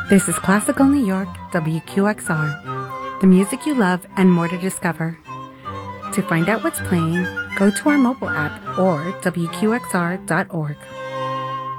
This is Classical New York, WQXR. The music you love and more to discover. To find out what's playing, go to our mobile app or WQXR.org.